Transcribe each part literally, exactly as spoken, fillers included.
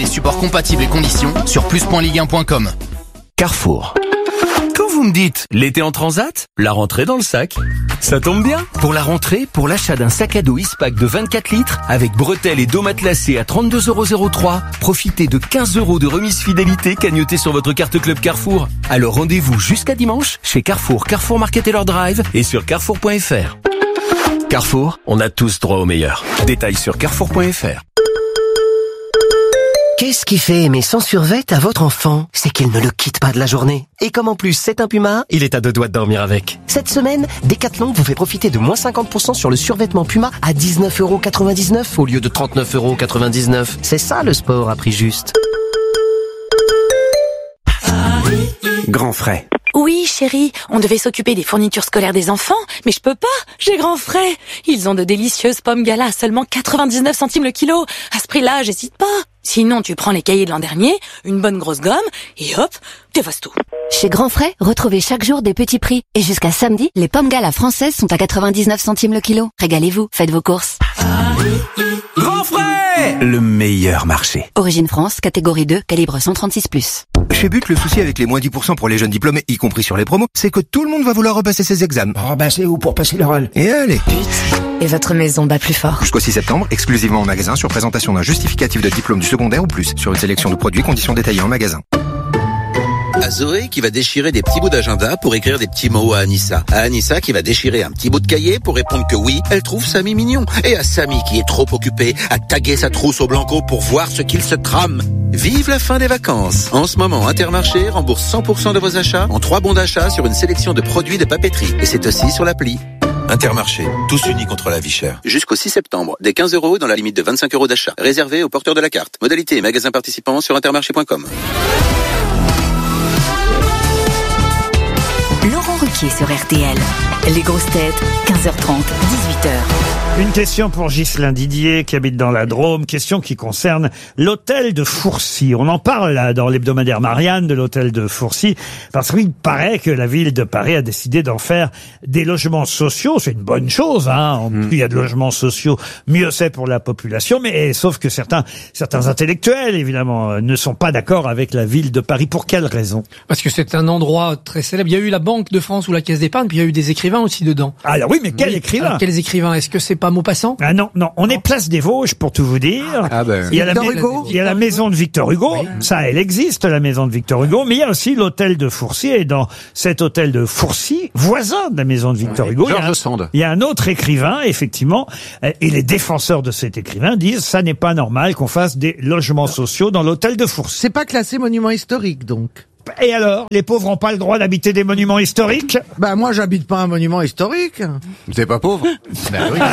Les supports compatibles et conditions sur plus point ligue un point com. Carrefour. Quand vous me dites l'été en transat, la rentrée dans le sac, ça tombe bien. Pour la rentrée, pour l'achat d'un sac à dos Ispac de vingt-quatre litres avec bretelles et dos matelassé à trente-deux euros zéro trois, profitez de quinze euros de remise fidélité cagnotée sur votre carte Club Carrefour. Alors rendez-vous jusqu'à dimanche chez Carrefour, Carrefour Market et leur drive et sur carrefour point f r. Carrefour, on a tous droit au meilleur. Détails sur carrefour point f r. Qu'est-ce qui fait aimer son survêt à votre enfant? C'est qu'il ne le quitte pas de la journée. Et comme en plus c'est un Puma, il est à deux doigts de dormir avec. Cette semaine, Decathlon vous fait profiter de moins cinquante pour cent sur le survêtement Puma à dix-neuf euros quatre-vingt-dix-neuf au lieu de trente-neuf euros quatre-vingt-dix-neuf. C'est ça le sport à prix juste. Grand frais. Oui, chérie, on devait s'occuper des fournitures scolaires des enfants, mais je peux pas, j'ai grand frais. Ils ont de délicieuses pommes Gala à seulement quatre-vingt-dix-neuf centimes le kilo. À ce prix-là, j'hésite pas. Sinon, tu prends les cahiers de l'an dernier, une bonne grosse gomme, et hop, t'effaces tout. Chez Grand Frais, retrouvez chaque jour des petits prix. Et jusqu'à samedi, les pommes Gala françaises sont à quatre-vingt-dix-neuf centimes le kilo. Régalez-vous, faites vos courses. Grand frais, le meilleur marché. Origine France, catégorie deux, calibre cent trente-six plus. Chez But, le souci avec les moins dix pour cent pour les jeunes diplômés, y compris sur les promos, c'est que tout le monde va vouloir repasser ses examens. Oh bah c'est où pour passer l'oral? Et allez. Et votre maison bat plus fort. Jusqu'au six septembre, exclusivement en magasin, sur présentation d'un justificatif de diplôme du secondaire ou plus, sur une sélection de produits, conditions détaillées en magasin. À Zoé qui va déchirer des petits bouts d'agenda pour écrire des petits mots à Anissa. À Anissa qui va déchirer un petit bout de cahier pour répondre que oui, elle trouve Samy mignon. Et à Samy qui est trop occupé à taguer sa trousse au blanco pour voir ce qu'il se trame. Vive la fin des vacances. En ce moment, Intermarché rembourse cent pour cent de vos achats en trois bons d'achat sur une sélection de produits de papeterie. Et c'est aussi sur l'appli. Intermarché, tous unis contre la vie chère. Jusqu'au six septembre, des quinze euros dans la limite de vingt-cinq euros d'achat. Réservé aux porteurs de la carte. Modalité et magasins participants sur intermarché point com. Laurent Ruquier sur R T L. Les grosses têtes, quinze heures trente, dix-huit heures. Une question pour Ghislain Didier qui habite dans la Drôme, question qui concerne l'hôtel de Fourcy. On en parle là dans l'hebdomadaire Marianne de l'hôtel de Fourcy parce qu'il paraît que la ville de Paris a décidé d'en faire des logements sociaux. C'est une bonne chose, hein. Plus il y a de logements sociaux, mieux c'est pour la population. Mais sauf que certains certains intellectuels, évidemment, ne sont pas d'accord avec la ville de Paris. Pour quelle raison? Parce que c'est un endroit très célèbre. Il y a eu la Banque de France ou la Caisse d'épargne, puis il y a eu des écrivains aussi dedans. Alors oui, mais quel oui. écrivain? Alors, quels écrivains? Est-ce que c'est pas Maupassant? Ah non, non, on est place des Vosges pour tout vous dire. Ah ben. Il y a la, Victor Hugo. il y a la maison de Victor Hugo, Oui. ça elle existe la maison de Victor Hugo, mais il y a aussi l'hôtel de Fourcy et dans cet hôtel de Fourcy, voisin de la maison de Victor Hugo, il y, a un, il y a un autre écrivain effectivement, et les défenseurs de cet écrivain disent ça n'est pas normal qu'on fasse des logements sociaux dans l'hôtel de Fourcy. C'est pas classé monument historique donc. Et alors, les pauvres n'ont pas le droit d'habiter des monuments historiques? Bah moi j'habite pas un monument historique. T'es pas pauvre? Ben oui.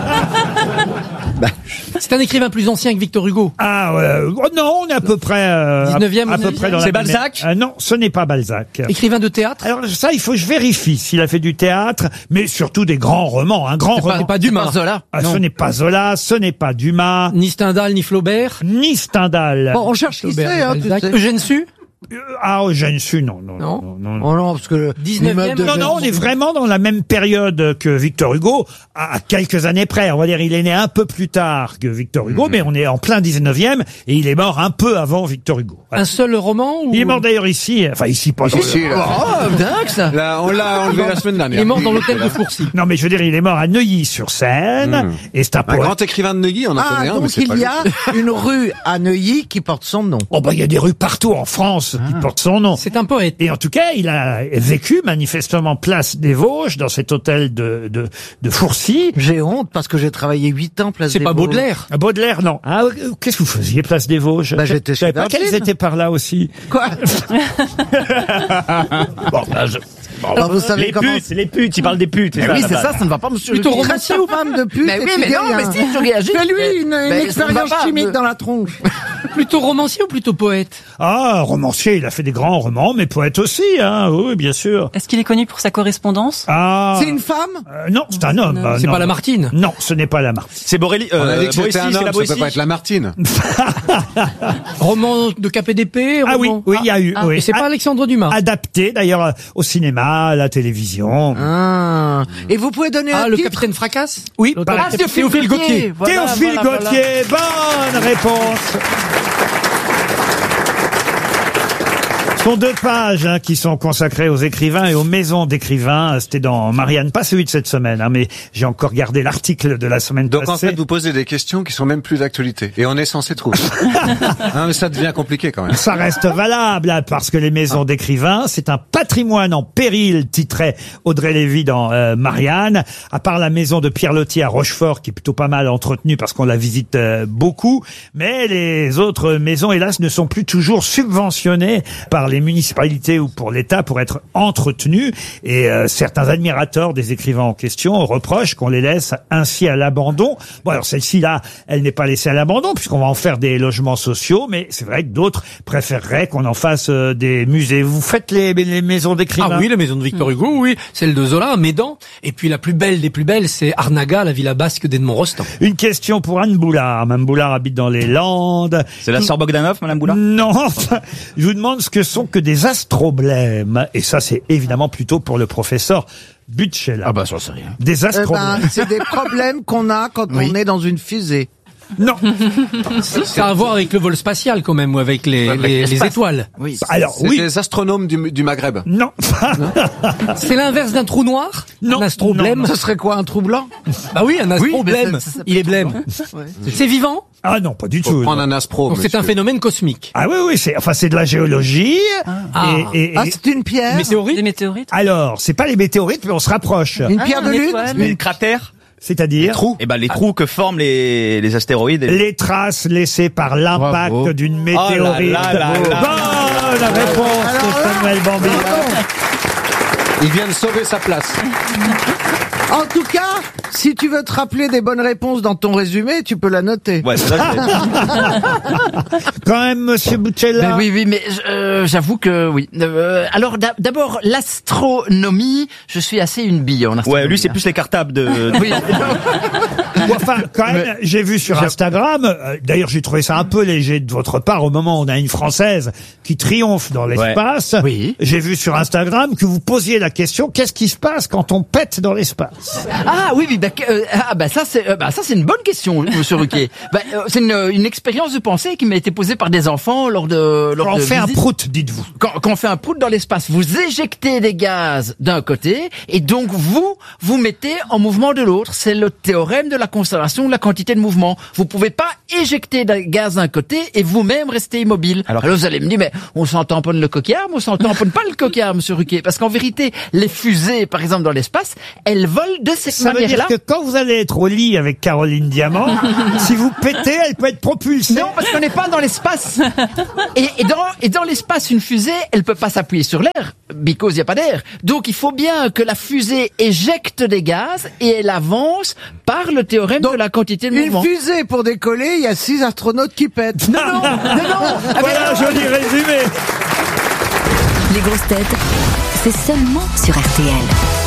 C'est un écrivain plus ancien que Victor Hugo. Ah euh, oh non, on est à peu près euh, dix-neuvième, à peu près dans la c'est même- Balzac Euh, non, ce n'est pas Balzac. Écrivain de théâtre. Alors ça, il faut que je vérifie s'il a fait du théâtre, mais surtout des grands romans. Un grand C'est pas- roman. pas Dumas. Zola. Ah, Non. ce n'est pas Zola, ce n'est pas Dumas, Ni Stendhal, ni Flaubert. ni Stendhal. Bon, on cherche qui c'est, Flaubert, hein, tu Balzac. sais. Eugène Sue. Euh, ah, Eugène Sue, non, non, Non. non, non, non. Oh non, parce que le dix-neuvième. l'immeuble de Non, non, on est vraiment dans la même période que Victor Hugo, à à quelques années près. On va dire, il est né un peu plus tard que Victor Hugo, mais on est en plein dix-neuvième, et il est mort un peu avant Victor Hugo. Voilà. Un seul roman ou... Il est mort d'ailleurs ici, enfin ici, pas dans le- Oh, dingue ça. Là, on l'a enlevé la semaine Il dernière. est mort dans l'hôtel de Fourcy. Non, mais je veux dire, il est mort à Neuilly-sur-Seine, Hmm. et c'est un Un poète. grand écrivain de Neuilly, on en Ah, connaît un, mais donc c'est pas il y lui. a une rue à Neuilly qui porte son nom. Oh bah il y a des rues partout en France qui portent son nom. C'est un poète. Et en tout cas, il a vécu manifestement place des Vosges dans cet hôtel de de, de Fourcy. J'ai honte parce que j'ai travaillé huit ans place C'est des pas Vosges. Baudelaire. À Baudelaire, non. Ah, euh, qu'est-ce que vous faisiez place des Vosges? Bah, j'étais Je savais chez pas Darjeeling. qu'elles étaient par là aussi. Quoi? Bon, bah, je- bon, Alors, vous savez Les comment... putes, les putes, il parle des putes. Mais oui, c'est ça, ça ne va pas, monsieur. Plutôt Ruquier. romancier Très ou pas femme de pute. Mais et oui, tu mais non, gagnes mais un- si, tu réagis. Fais-lui une, une Mais ça expérience va pas, chimique de- dans la tronche. Plutôt romancier ou plutôt poète? Ah, romancier, il a fait des grands romans, mais poète aussi, hein. Oui, bien sûr. Est-ce qu'il est connu pour sa correspondance? Ah. C'est une femme? Euh, non, c'est un homme. Euh, C'est non. pas Lamartine. Non, ce n'est pas Lamartine. C'est Borély. On a Euh, dit que c'était Boétie, un c'est la homme, ça Boétie. peut pas être Lamartine. Roman de K P D P. Ah oui, roman- oui, il y a eu. Ah, oui. Et c'est pas A- Alexandre Dumas. Adapté d'ailleurs euh, au cinéma, à la télévision. Ah. Et vous pouvez donner Ah, un le titre? capitaine Fracasse. Oui, L'auteur par- est Théophile Gautier. Voilà, Théophile voilà, voilà. Gautier, bonne réponse. sont deux pages hein, qui sont consacrées aux écrivains et aux maisons d'écrivains. C'était dans Marianne, pas celui de cette semaine, hein, mais j'ai encore gardé l'article de la semaine Donc passée. en fait, vous posez des questions qui sont même plus d'actualité. Et on est censé trouver. Hein, mais ça devient compliqué quand même. Ça reste valable, hein, parce que les maisons d'écrivains, c'est un patrimoine en péril, titrait Audrey Lévy dans euh, Marianne. À part la maison de Pierre Loti à Rochefort, qui est plutôt pas mal entretenue parce qu'on la visite euh, beaucoup. Mais les autres maisons, hélas, ne sont plus toujours subventionnées par les municipalités ou pour l'État pour être entretenues. Et euh, certains admirateurs des écrivains en question reprochent qu'on les laisse ainsi à l'abandon. Bon, alors celle-ci, là, elle n'est pas laissée à l'abandon puisqu'on va en faire des logements sociaux, mais c'est vrai que d'autres préféreraient qu'on en fasse euh, des musées. Vous faites les, les maisons d'écrivains? Ah oui, la maison de Victor Hugo, oui. Celle de Zola, à Médan. Et puis la plus belle des plus belles, c'est Arnaga, la villa basque d'Edmond-Rostand. Une question pour Anne Boulard. Mme Boulard habite dans les Landes. C'est la sœur Bogdanov, Madame Boulard? Non. Je vous demande ce que sont que des astroblèmes. Et ça, c'est évidemment plutôt pour le professeur Butchela. Ah bah, ça, c'est rien. Des Eh astroblèmes. ben, c'est des problèmes qu'on a quand Oui. on est dans une fusée. Non. Ça a à voir avec le vol spatial quand même, ou avec les, les, les étoiles. Oui. Alors, C'est oui. des astronomes du, du Maghreb. Non. C'est l'inverse d'un trou noir? Non. Un astroblème? Ce serait quoi, un trou blanc? Bah oui, un astroblème. mais ça- ça- Il est blême. C'est vivant? Ah non, pas du Faut tout. prendre non. un aspro. Donc c'est monsieur. un phénomène cosmique. Ah oui, oui, c'est, enfin, c'est de la géologie. Ah. Et, et- Ah, et- c'est une pierre? Météorite? Des météorites. alors, c'est pas les météorites, mais on se rapproche. Une pierre Ah, de une lune? étoile. Les cratères? C'est-à-dire Eh ben, les trous que forment les, les astéroïdes. et- les traces laissées par l'impact Bravo. d'une Oh météorite. là là là là. Bonne réponse de Samuel Bambi. Il vient de sauver sa place. En tout cas, si tu veux te rappeler des bonnes réponses dans ton résumé, tu peux la noter. Ouais, ça, c'est- Quand même, monsieur Butchella. Ben oui, oui, mais euh, j'avoue que oui. Euh, alors d'a- d'abord, l'astronomie, je suis assez une bille en astronomie. ouais, lui, c'est plus les cartables de... Oui. Ou enfin, quand même, j'ai vu sur Instagram, euh, d'ailleurs j'ai trouvé ça un peu léger de votre part au moment où on a une Française qui triomphe dans l'espace. Oui. J'ai vu sur Instagram que vous posiez la question, qu'est-ce qui se passe quand on pète dans l'espace? Ah oui, oui, bah, que- euh, ah, bah ça c'est, euh, bah ça c'est une bonne question, Monsieur Ruquier. Bah, euh, c'est une, une expérience de pensée qui m'a été posée par des enfants lors de lors Quand on de fait un visites. prout, dites-vous. Quand, quand on fait un prout dans l'espace, vous éjectez des gaz d'un côté et donc vous vous mettez en mouvement de l'autre. C'est le théorème de la conservation de la quantité de mouvement. Vous pouvez pas éjecter des gaz d'un côté et vous-même rester immobile. Alors, Alors vous allez me dire, mais on s'en tamponne le coquillard, mais on s'en tamponne pas le coquillard, Monsieur Ruquier, parce qu'en vérité, les fusées, par exemple dans l'espace, elles volent de cette Ça veut dire manière-là. que quand vous allez être au lit avec Caroline Diamant, si vous pétez, elle peut être propulsée. Non, parce qu'on n'est pas dans l'espace. Et, et dans, et dans l'espace, une fusée, elle peut pas s'appuyer sur l'air, because il n'y a pas d'air. Donc il faut bien que la fusée éjecte des gaz et elle avance par le théorème de la quantité de Une mouvement. fusée, pour décoller, il y a six astronautes qui pètent. Non, non, non, non. Voilà un joli résumé. Les grosses têtes, c'est seulement sur R T L.